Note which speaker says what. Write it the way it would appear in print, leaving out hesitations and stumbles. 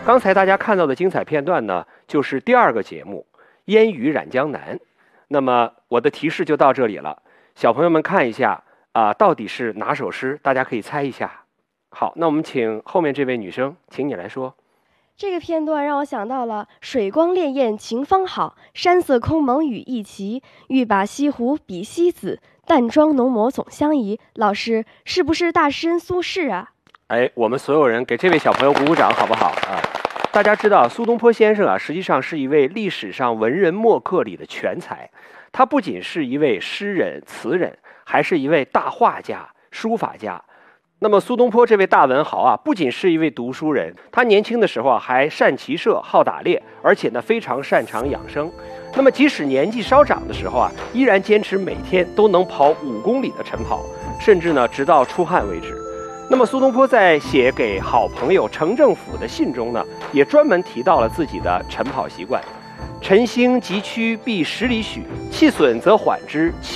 Speaker 1: 刚才大家看到的精彩片段呢，就是第二个节目《烟雨染江南》。那么我的提示就到这里了，小朋友们看一下到底是哪首诗？大家可以猜一下。好，那我们请后面这位女生，请你来说。
Speaker 2: 这个片段让我想到了“水光潋滟晴方好，山色空蒙雨亦奇。欲把西湖比西子，淡妆浓抹总相宜。”老师，是不是大诗人苏轼啊？
Speaker 1: 哎，我们所有人给这位小朋友鼓鼓掌，好不好啊？大家知道，苏东坡先生实际上是一位历史上文人墨客里的全才。他不仅是一位诗人、词人，还是一位大画家、书法家。那么苏东坡这位大文豪不仅是一位读书人，他年轻的时候还善骑射、好打猎，而且呢非常擅长养生。那么即使年纪稍长的时候依然坚持每天都能跑5公里的晨跑，甚至呢直到出汗为止。那么苏东坡在写给好朋友程政府的信中呢，也专门提到了自己的晨跑习惯。晨兴急趋必10里许，气损则缓之。